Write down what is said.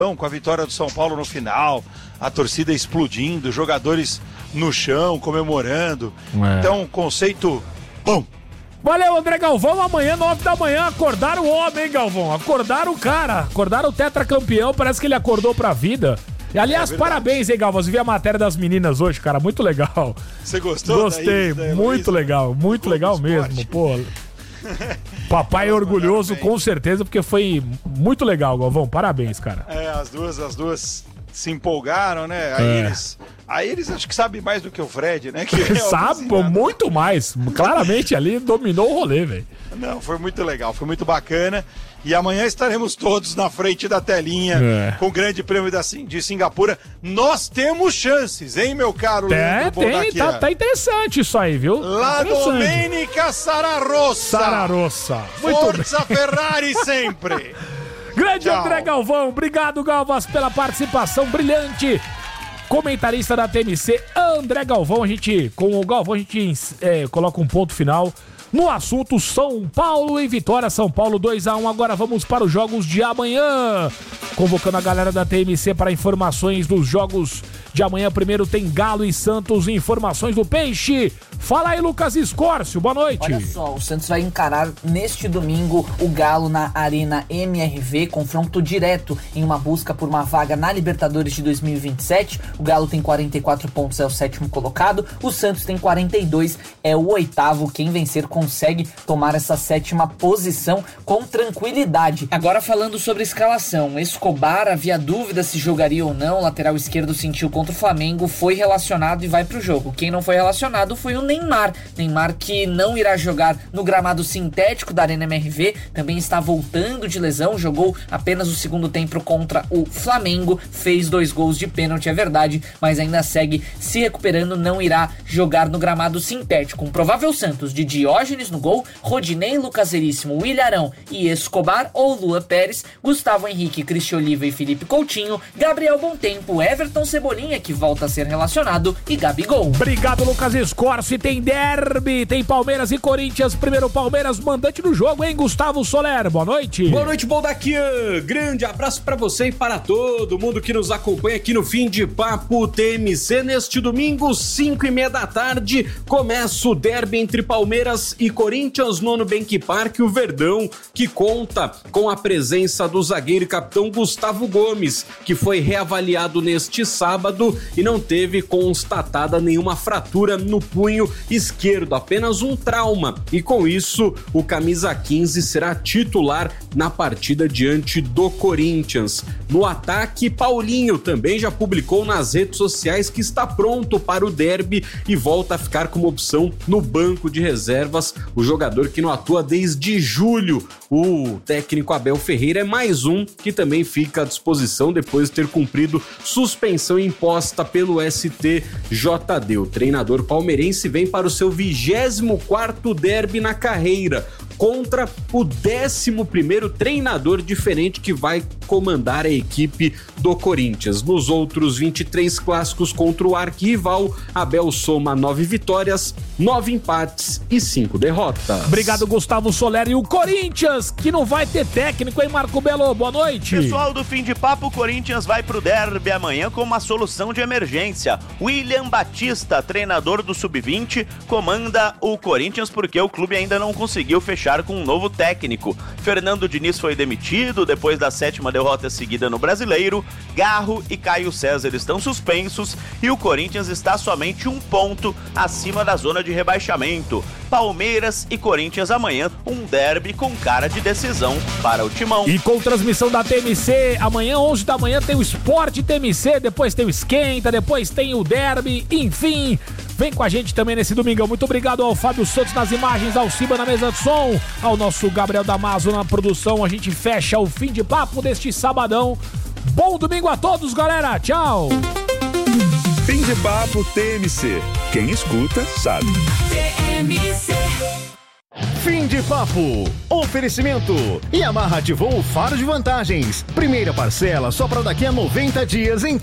com a vitória do São Paulo no final, a torcida explodindo, jogadores no chão, comemorando. Então, conceito bom. Valeu, André Galvão. Amanhã, 9 da manhã, acordaram o homem, hein, Galvão? Acordaram o cara, acordaram o tetracampeão, parece que ele acordou pra vida. E, aliás, parabéns, hein, Galvão? Você viu a matéria das meninas hoje, cara? Muito legal. Você gostou? Gostei, muito legal mesmo, pô. Papai é orgulhoso, com certeza, porque foi muito legal, Galvão. Parabéns, cara. As duas se empolgaram, né? Aí eles acho que sabem mais do que o Fred, né? Sabe, muito mais. Claramente ali dominou o rolê, velho. Não, foi muito legal, foi muito bacana. E amanhã estaremos todos na frente da telinha com o Grande Prêmio de Singapura. Nós temos chances, hein, meu caro Leandro Bondaquian? Tá interessante isso aí, viu? La Domenica Sararossa. Forza Ferrari sempre. Grande Tchau. André Galvão, obrigado, Galvas, pela participação brilhante. Comentarista da TMC, André Galvão. Com o Galvão a gente coloca um ponto final no assunto São Paulo e Vitória. São Paulo 2-1. Agora vamos para os jogos de amanhã. Convocando a galera da TMC para informações dos jogos de amanhã. Primeiro tem Galo e Santos, informações do Peixe. Fala aí, Lucas Escórcio, boa noite. Olha só, o Santos vai encarar neste domingo o Galo na Arena MRV, confronto direto em uma busca por uma vaga na Libertadores de 2027. O Galo tem 44 pontos, é o 7º colocado. O Santos tem 42, é o 8º. Quem vencer consegue tomar essa 7ª posição com tranquilidade. Agora falando sobre escalação, Escobar, havia dúvida se jogaria ou não. O lateral esquerdo sentiu contra o Flamengo, foi relacionado e vai pro jogo. Quem não foi relacionado foi o Neymar que não irá jogar no gramado sintético da Arena MRV, também está voltando de lesão, jogou apenas o segundo tempo contra o Flamengo, fez 2 gols de pênalti, é verdade, mas ainda segue se recuperando, não irá jogar no gramado sintético. Um provável Santos de Diógenes no gol, Rodinei, Lucas Veríssimo, Willian e Escobar ou Lua Pérez, Gustavo Henrique, Cristian Oliva e Felipe Coutinho, Gabriel Bontempo, Everton Cebolinha, que volta a ser relacionado, e Gabigol. Obrigado, Lucas Escorce. Tem derby, tem Palmeiras e Corinthians. Primeiro Palmeiras, mandante do jogo, hein, Gustavo Soler? Boa noite. Boa noite, Bondaquian. Grande abraço pra você e para todo mundo que nos acompanha aqui no Fim de Papo TMC. Neste domingo, 5:30 da tarde, começa o derby entre Palmeiras e Corinthians no Nubank Park. O Verdão, que conta com a presença do zagueiro e capitão Gustavo Gomes, que foi reavaliado neste sábado e não teve constatada nenhuma fratura no punho esquerdo, apenas um trauma, e com isso o camisa 15 será titular na partida diante do Corinthians. No ataque, Paulinho também já publicou nas redes sociais que está pronto para o derby e volta a ficar como opção no banco de reservas. O jogador que não atua desde julho. O técnico Abel Ferreira é mais um que também fica à disposição depois de ter cumprido suspensão imposta pelo STJD. O treinador palmeirense vem para o seu 24º derby na carreira, contra o 11º treinador diferente que vai comandar a equipe do Corinthians. Nos outros 23 clássicos contra o arquirrival, Abel soma 9 vitórias, 9 empates e 5 derrotas. Obrigado, Gustavo Soler. E o Corinthians, que não vai ter técnico, hein, Marco Belo? Boa noite. Pessoal do Fim de Papo, o Corinthians vai pro derby amanhã com uma solução de emergência. William Batista, treinador do Sub-20, comanda o Corinthians porque o clube ainda não conseguiu fechar com um novo técnico. Fernando Diniz foi demitido depois da 7ª derrota seguida no Brasileiro. Garro e Caio César estão suspensos e o Corinthians está somente 1 ponto acima da zona de rebaixamento. Palmeiras e Corinthians amanhã, um derby com cara de decisão para o Timão. E com transmissão da TMC, amanhã 11 da manhã tem o Sport TMC, depois tem o Esquenta, depois tem o derby, enfim, vem com a gente também nesse domingão. Muito obrigado ao Fábio Santos nas imagens, ao Ciba na mesa de som, ao nosso Gabriel Damaso na produção. A gente fecha o Fim de Papo deste sabadão. Bom domingo a todos, galera, tchau. Fim de Papo TMC, quem escuta sabe. TMC. Fim de Papo. Oferecimento. Yamaha ativou o faro de vantagens. Primeira parcela só para daqui a 90 dias em